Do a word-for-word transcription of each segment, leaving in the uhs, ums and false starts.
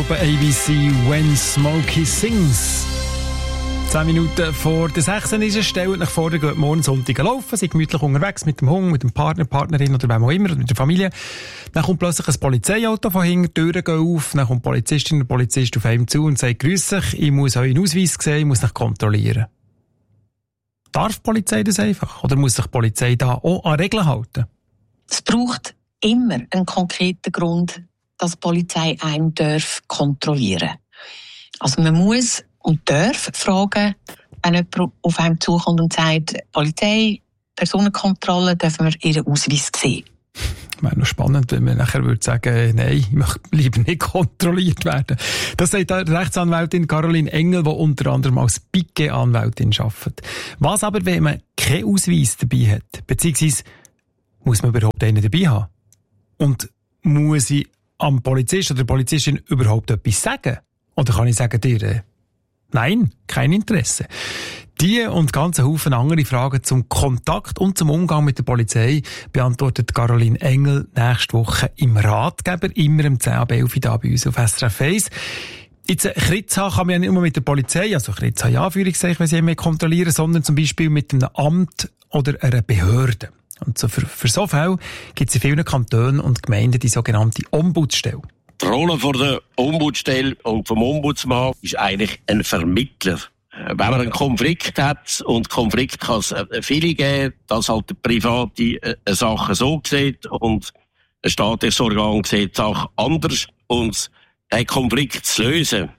Gruppe A B C «When Smokey Sings». Zehn Minuten vor der sechzehn ist es. Stellt euch vor, ihr geht morgen Sonntag laufen, seid gemütlich unterwegs mit dem Hund, mit dem Partner, Partnerin oder wem auch immer, mit der Familie. Dann kommt plötzlich ein Polizeiauto von hinten, die Türen gehen auf, dann kommt die Polizistin oder Polizist auf einem zu und sagt, grüß euch, ich muss euren Ausweis sehen, ich muss euch kontrollieren. Darf die Polizei das einfach? Oder muss sich die Polizei da auch an Regeln halten? Es braucht immer einen konkreten Grund, dass die Polizei einen darf kontrollieren. Also man muss und darf fragen, wenn jemand auf einem zukommt und sagt, Polizei, Personenkontrolle, dürfen wir ihren Ausweis sehen. Wäre noch spannend, wenn man nachher würde sagen, nein, ich möchte lieber nicht kontrolliert werden. Das sagt die Rechtsanwältin Caroline Engel, die unter anderem als Piquet-Anwältin arbeitet. Was aber, wenn man keinen Ausweis dabei hat? Beziehungsweise, muss man überhaupt einen dabei haben? Und muss ich am Polizist oder der Polizistin überhaupt etwas sagen? Oder kann ich sagen dir, äh, nein, kein Interesse? Die und ganze Haufen andere Fragen zum Kontakt und zum Umgang mit der Polizei beantwortet Caroline Engel nächste Woche im Ratgeber, immer um zehn ab elf da bei uns auf S R F eins. Jetzt, Kritz haben kann man ja nicht nur mit der Polizei, also Kritz haben ja Anführungszeichen, wenn sie mehr kontrollieren, sondern zum Beispiel mit einem Amt oder einer Behörde. Und so für, für so Fälle gibt es in vielen Kantonen und Gemeinden die sogenannte Ombudsstelle. Die Rolle von der Ombudsstelle und vom Ombudsmann ist eigentlich ein Vermittler. Wenn man einen Konflikt hat, und Konflikt kann es viele geben, dass halt der Private eine Sache so sieht und ein staatliches Organ sieht die Sache anders, und einen Konflikt zu lösen,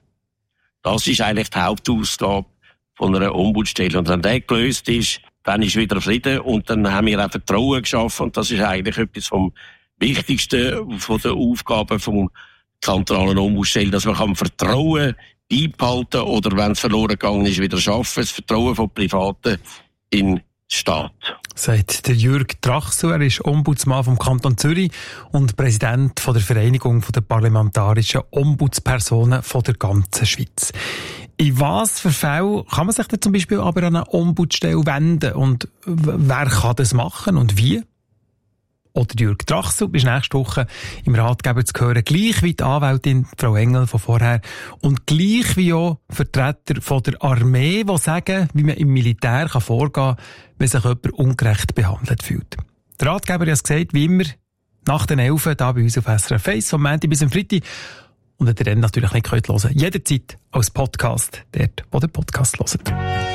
das ist eigentlich die Hauptaufgabe von einer Ombudsstelle. Und wenn der gelöst ist, dann ist wieder Frieden, und dann haben wir auch Vertrauen geschaffen, und das ist eigentlich etwas vom Wichtigsten von der Aufgabe vom kantonalen Ombudsstelle, dass man kann Vertrauen beibehalten oder, wenn es verloren gegangen ist, wieder schaffen, das Vertrauen von Privaten in den Staat. Sagt der Jürg Trachsel, er ist Ombudsmann vom Kanton Zürich und Präsident von der Vereinigung der parlamentarischen Ombudspersonen von der ganzen Schweiz. In was für Fällen kann man sich denn zum Beispiel aber an eine Ombudsstelle wenden, und wer kann das machen und wie? Oder Jürg Trachsel, bis nächste Woche im Ratgeber zu hören, gleich wie die Anwältin Frau Engel von vorher und gleich wie auch Vertreter von der Armee, die sagen, wie man im Militär kann vorgehen kann, wenn sich jemand ungerecht behandelt fühlt. Der Ratgeber hat es gesagt, wie immer, nach den elf hier bei uns auf S R F eins, vom Montag bis zum Freitag. Und wenn ihr dann natürlich nicht hören könnt, jederzeit als Podcast, dort, wo der Podcast hört.